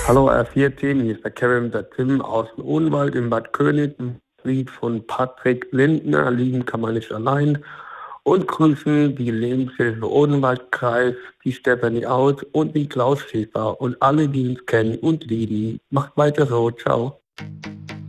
Hallo R4-Team, hier ist der Kevin, der Tim aus dem Odenwald in Bad König. Ein Lied von Patrick Lindner, Lieben kann man nicht allein. Und grüßen die Lebenshilfe Odenwaldkreis, die Stephanie Aus und die Klaus Schäfer und alle, die uns kennen und lieben. Macht weiter so, ciao.